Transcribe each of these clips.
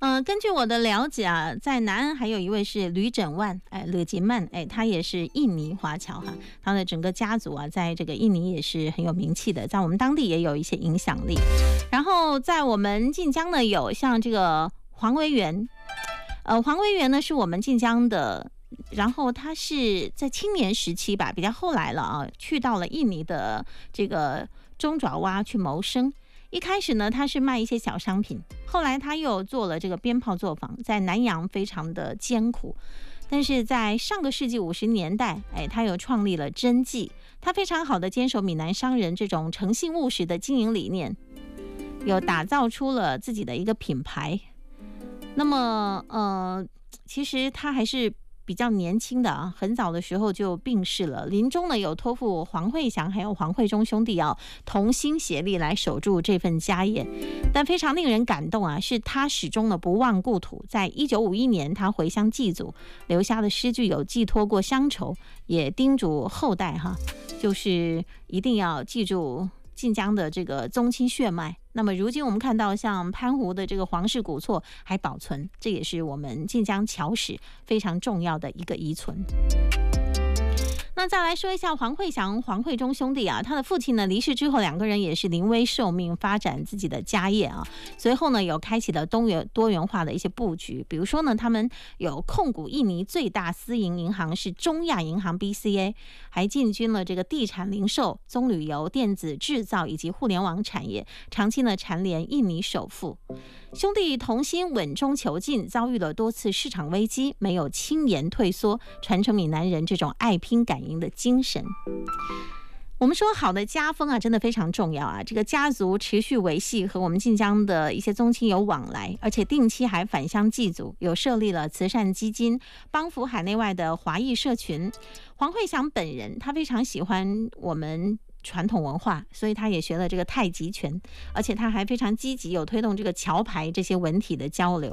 根据我的了解啊，在南安还有一位是吕整万，吕吉曼，他也是印尼华侨哈，他的整个家族啊，在这个印尼也是很有名气的，在我们当地也有一些影响力。然后在我们晋江呢，有像这个黄维元，黄维元呢是我们晋江的。然后他是在青年时期吧，比较后来了啊，去到了印尼的这个中爪哇去谋生。一开始呢，他是卖一些小商品，后来他又做了这个鞭炮作坊，在南洋非常的艰苦。但是在上个世纪50年代，他又创立了真迹，他非常好的坚守闽南商人这种诚信务实的经营理念，有打造出了自己的一个品牌。那么其实他还是比较年轻的啊，很早的时候就病逝了。临终呢，有托付黄惠祥还有黄惠忠兄弟同心协力来守住这份家业。但非常令人感动啊，是他始终呢不忘故土。在1951年，他回乡祭祖，留下的诗句有寄托过乡愁，也叮嘱后代哈，就是一定要记住晋江的这个宗亲血脉。那么如今我们看到像潘湖的这个皇室古厝还保存，这也是我们晋江侨史非常重要的一个遗存。那再来说一下黄惠祥、黄惠忠兄弟啊，他的父亲呢离世之后，两个人也是临危受命，发展自己的家业啊。随后呢，有开启了多元化的一些布局，比如说呢，他们有控股印尼最大私营银行是中亚银行 BCA， 还进军了这个地产零售、棕榈油、电子制造以及互联网产业，长期呢蝉联印尼首富。兄弟同心，稳中求进，遭遇了多次市场危机，没有轻言退缩，传承闽南人这种爱拼敢赢的精神。我们说好的家风啊，真的非常重要啊！这个家族持续维系，和我们晋江的一些宗亲有往来，而且定期还返乡祭祖，有设立了慈善基金，帮扶海内外的华裔社群。黄惠祥本人，他非常喜欢我们传统文化，所以他也学了这个太极拳，而且他还非常积极，有推动这个桥牌这些文体的交流。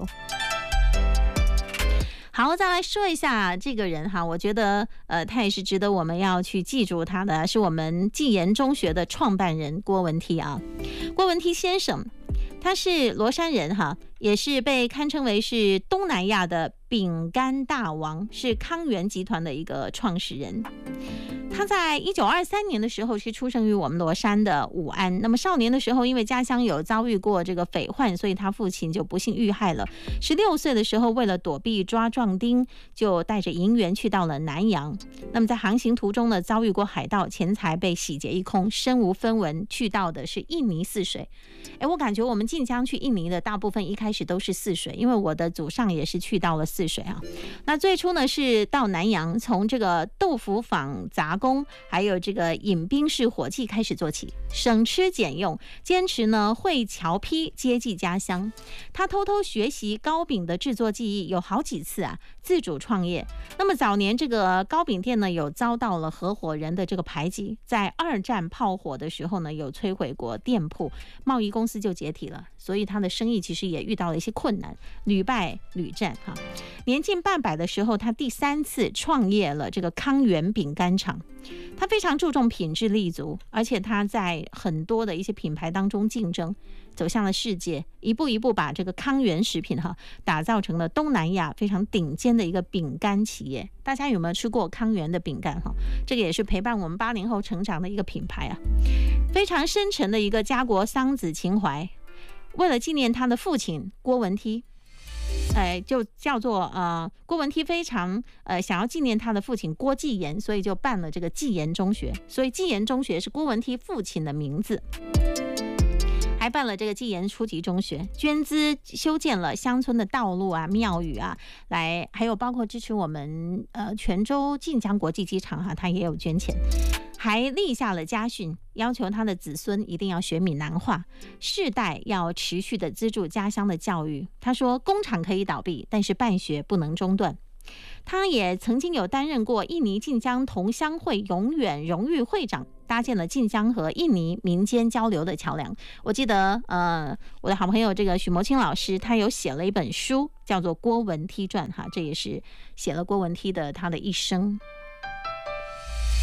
好，再来说一下这个人哈，我觉得他也是值得我们要去记住他的，是我们纪研中学的创办人郭文梯啊。郭文梯先生，他是罗山人哈，也是被堪称为是东南亚的饼干大王，是康源集团的一个创始人。他在1923年的时候是出生于我们罗山的武安。那么少年的时候，因为家乡有遭遇过这个匪患，所以他父亲就不幸遇害了。16岁的时候，为了躲避抓壮丁，就带着银元去到了南洋。那么在航行途中呢，遭遇过海盗，钱财被洗劫一空，身无分文。去到的是印尼泗水。我感觉我们晋江去印尼的大部分一开始都是泗水，因为我的祖上也是去到了泗水啊。那最初呢是到南洋，从这个豆腐坊杂工还有这个引兵式火器开始做起，省吃俭用，坚持呢会桥坯，接济家乡。他偷偷学习糕饼的制作技艺，有好几次啊自主创业。那么早年这个糕饼店呢有遭到了合伙人的这个排挤，在2战炮火的时候呢有摧毁过店铺，贸易公司就解体了，所以他的生意其实也遇到了一些困难，屡败屡战哈。年近半百的时候，他第3次创业了这个康源饼干厂。他非常注重品质立足，而且他在很多的一些品牌当中竞争，走向了世界，一步一步把这个康源食品打造成了东南亚非常顶尖的一个饼干企业。大家有没有吃过康源的饼干？这个也是陪伴我们80后成长的一个品牌啊，非常深沉的一个家国桑梓情怀。为了纪念他的父亲郭文梯，就叫做郭文梯非常想要纪念他的父亲郭继言，所以就办了这个纪研中学，所以纪研中学是郭文梯父亲的名字。还办了这个纪研初级中学，捐资修建了乡村的道路啊、庙宇啊，还有包括支持我们泉州晋江国际机场他也有捐钱。还立下了家训，要求他的子孙一定要学闽南话，世代要持续的资助家乡的教育。他说，工厂可以倒闭，但是办学不能中断。他也曾经有担任过印尼晋江同乡会永远荣誉会长，搭建了晋江和印尼民间交流的桥梁。我记得我的好朋友这个许谋清老师，他有写了一本书叫做《郭文梯传》这也是写了郭文梯的他的一生。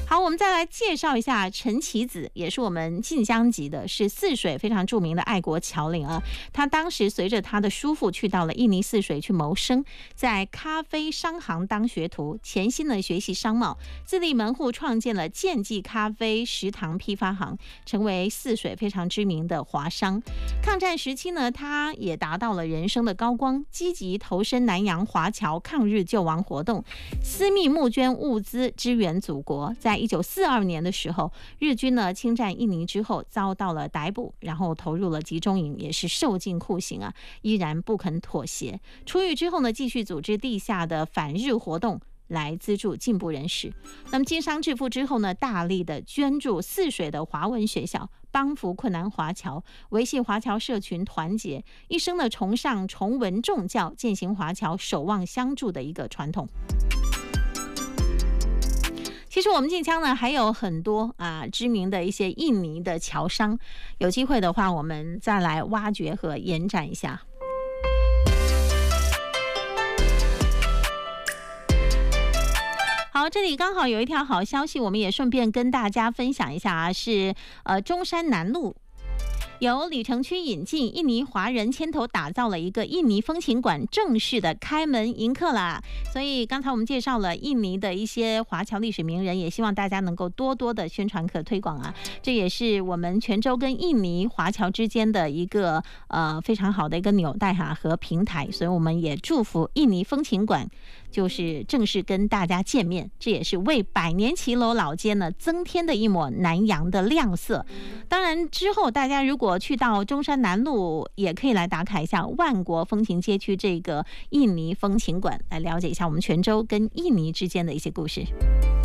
好，我们再来介绍一下陈其子，也是我们晋江籍的，是泗水非常著名的爱国侨领啊。他当时随着他的叔父去到了印尼泗水去谋生，在咖啡商行当学徒，潜心的学习商贸，自立门户，创建了健记咖啡食堂批发行，成为泗水非常知名的华商。抗战时期呢，他也达到了人生的高光，积极投身南洋华侨抗日救亡活动，私密募捐物资支援祖国。在1942年的时候，日军呢侵占印尼之后遭到了逮捕，然后投入了集中营，也是受尽酷刑啊，依然不肯妥协。出狱之后呢，继续组织地下的反日活动，来资助进步人士。那么经商致富之后呢，大力的捐助泗水的华文学校，帮扶困难华侨，维系华侨社群团结，一生的崇尚崇文重教，践行华侨守望相助的一个传统。其实我们晋江呢还有很多知名的一些印尼的侨商，有机会的话我们再来挖掘和延展一下。好，这里刚好有一条好消息，我们也顺便跟大家分享一下是中山南路由里城区引进，印尼华人牵头打造了一个印尼风情馆，正式的开门迎客啦。所以刚才我们介绍了印尼的一些华侨历史名人，也希望大家能够多多的宣传和推广啊。这也是我们泉州跟印尼华侨之间的一个非常好的一个纽带和平台。所以我们也祝福印尼风情馆就是正式跟大家见面，这也是为百年骑楼老街呢增添的一抹南洋的亮色。当然之后大家如果去到中山南路，也可以来打卡一下万国风情街区这个印尼风情馆，来了解一下我们泉州跟印尼之间的一些故事。